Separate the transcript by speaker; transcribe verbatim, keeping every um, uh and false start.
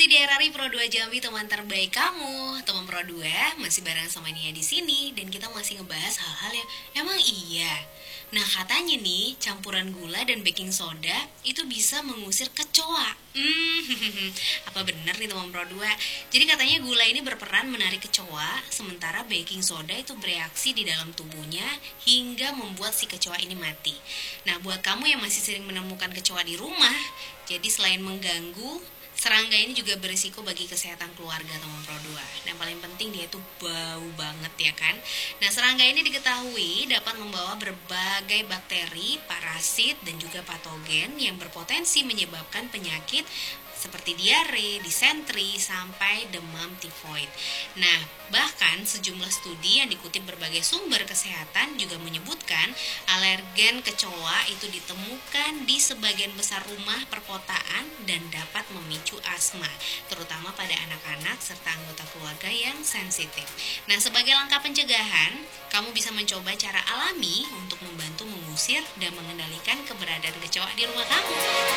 Speaker 1: masih di R R I Pro dua Jambi, teman terbaik kamu. Teman Pro dua masih bareng sama Nia di sini dan kita masih ngebahas hal-hal yang emang iya. Nah, katanya nih, campuran gula dan baking soda itu bisa mengusir kecoa. Hmm, apa benar nih teman Pro dua? Jadi katanya gula ini berperan menarik kecoa, sementara baking soda itu bereaksi di dalam tubuhnya hingga membuat si kecoa ini mati. Nah, buat kamu yang masih sering menemukan kecoa di rumah, jadi selain mengganggu, serangga ini juga berisiko bagi kesehatan keluarga teman Pro dua. Dan paling penting dia itu bau banget ya kan. Nah, serangga ini diketahui dapat membawa berbagai bakteri, parasit, dan juga patogen yang berpotensi menyebabkan penyakit seperti diare, disentri, sampai demam tifoid. Nah, bahkan sejumlah studi yang dikutip berbagai sumber kesehatan juga menyebutkan alergen kecoa itu ditemukan di sebagian besar rumah perkotaan dan dapat memicu asma, terutama pada anak-anak serta anggota keluarga yang sensitif. Nah, sebagai langkah pencegahan, kamu bisa mencoba cara alami untuk membantu mengusir dan mengendalikan keberadaan kecoa di rumah kamu.